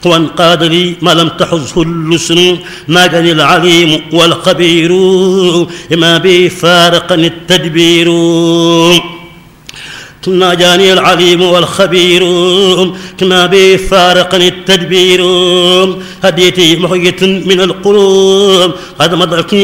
وانقاد لي ما لم تحزه اللسن ناجني العليم والخبير ما به فارقني التدبير ناجاني العليم والخبير كما به فارقني التدبير هديتي محية من القلوب قد مضتني